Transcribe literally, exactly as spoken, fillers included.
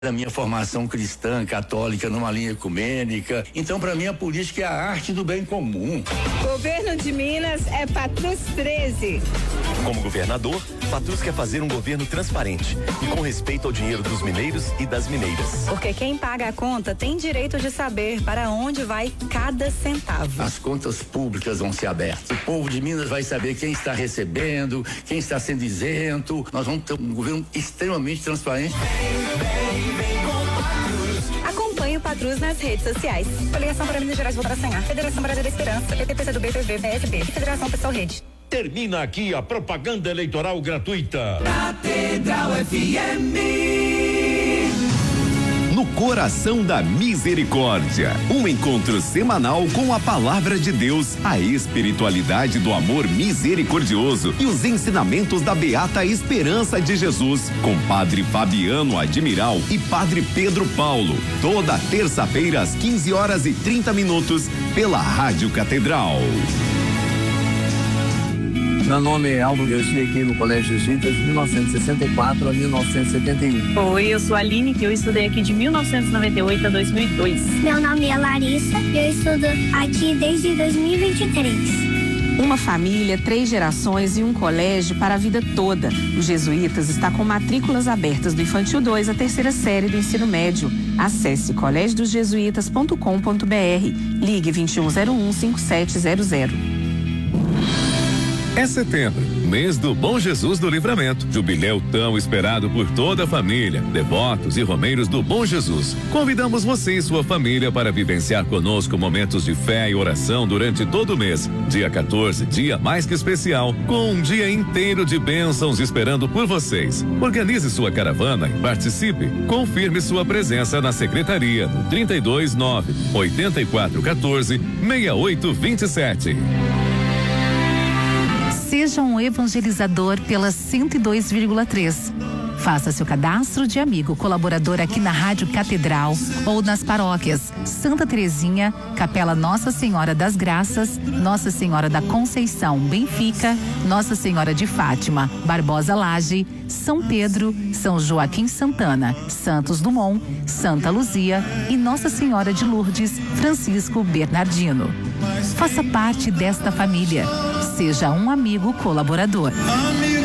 da minha formação cristã, católica, numa linha ecumênica. Então, para mim, a política é a arte do bem comum. Governo de Minas é Patrus treze. Como governador, Patrus quer fazer um governo transparente e com respeito ao dinheiro dos mineiros e das mineiras. Porque quem paga a conta tem direito de saber para onde vai cada centavo. As contas públicas vão ser abertas. O povo de Minas vai saber quem está recebendo, quem está sendo isento. Nós vamos ter um governo extremamente transparente. Acompanhe o Patrus nas redes sociais. Coligação para Minas Gerais Voltar a Sonhar. Federação Brasileira Esperança. P T P C do B, P V, P S B. E Federação Pessoal Rede. Termina aqui a propaganda eleitoral gratuita. Catedral F M. No coração da misericórdia, um encontro semanal com a palavra de Deus, a espiritualidade do amor misericordioso e os ensinamentos da beata esperança de Jesus, com Padre Fabiano Admiral e Padre Pedro Paulo, toda terça-feira às quinze horas e trinta minutos, pela Rádio Catedral. Meu nome é Aldo, eu estudei aqui no Colégio Jesuítas de mil novecentos e sessenta e quatro a mil novecentos e setenta e um. Oi, eu sou a Aline, que eu estudei aqui de mil novecentos e noventa e oito a dois mil e dois. Meu nome é Larissa e eu estudo aqui desde dois mil e vinte e três. Uma família, três gerações e um colégio para a vida toda. O Jesuítas está com matrículas abertas do Infantil dois à terceira série do ensino médio. Acesse colégio dos jesuítas ponto com ponto br. Ligue vinte e um zero um, cinquenta e sete zero zero. É setembro, mês do Bom Jesus do Livramento, jubileu tão esperado por toda a família, devotos e romeiros do Bom Jesus. Convidamos você e sua família para vivenciar conosco momentos de fé e oração durante todo o mês. Dia quatorze, dia mais que especial, com um dia inteiro de bênçãos esperando por vocês. Organize sua caravana e participe. Confirme sua presença na secretaria no trinta e dois, nove, oitenta e quatro, quatorze, sessenta e oito, vinte e sete. Seja um evangelizador pela cento e dois vírgula três. Faça seu cadastro de amigo colaborador aqui na Rádio Catedral ou nas paróquias Santa Terezinha, Capela Nossa Senhora das Graças, Nossa Senhora da Conceição, Benfica, Nossa Senhora de Fátima, Barbosa Laje, São Pedro, São Joaquim Santana, Santos Dumont, Santa Luzia e Nossa Senhora de Lourdes, Francisco Bernardino. Faça parte desta família. Seja um amigo colaborador.